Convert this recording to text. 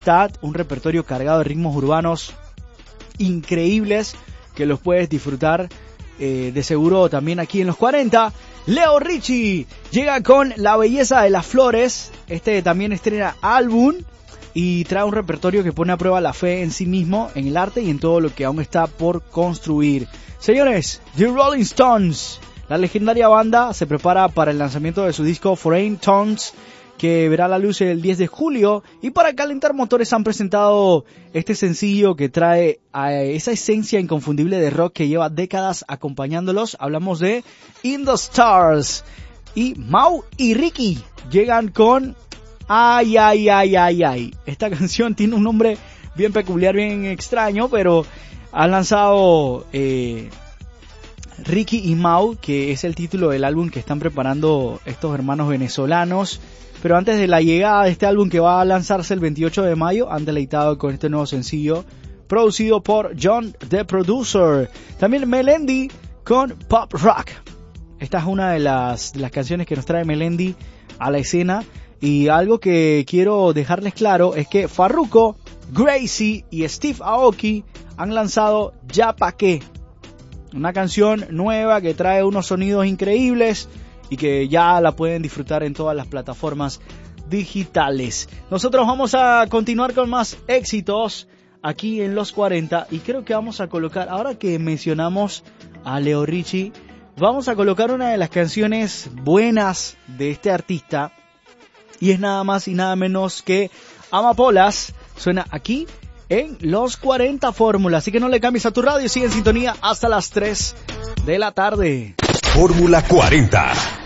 un repertorio cargado de ritmos urbanos increíbles que los puedes disfrutar de seguro también aquí en los 40. Leo Richie llega con La Belleza de las Flores. Este también estrena álbum y trae un repertorio que pone a prueba la fe en sí mismo, en el arte y en todo lo que aún está por construir. Señores, The Rolling Stones, la legendaria banda, se prepara para el lanzamiento de su disco Foreign Tongues, que verá la luz el 10 de julio. Y para calentar motores han presentado este sencillo que trae a esa esencia inconfundible de rock que lleva décadas acompañándolos. Hablamos de In the Stars. Y Mau y Ricky llegan con Ay, ay, ay, ay, ay. Esta canción tiene un nombre bien peculiar, bien extraño, pero han lanzado Ricky y Mau, que es el título del álbum que están preparando estos hermanos venezolanos. Pero antes de la llegada de este álbum que va a lanzarse el 28 de mayo, han deleitado con este nuevo sencillo producido por John the Producer. También Melendi con Pop Rock. Esta es una de las canciones que nos trae Melendi a la escena. Y algo que quiero dejarles claro es que Farruko, Gracie y Steve Aoki han lanzado Ya Pa' Qué, una canción nueva que trae unos sonidos increíbles y que ya la pueden disfrutar en todas las plataformas digitales. Nosotros vamos a continuar con más éxitos aquí en los 40 y creo que vamos a colocar, ahora que mencionamos a Leo Richie, vamos a colocar una de las canciones buenas de este artista y es nada más y nada menos que Amapolas. Suena aquí en los 40 Fórmula, así que no le cambies a tu radio, sigue en sintonía hasta las 3 de la tarde. Fórmula 40.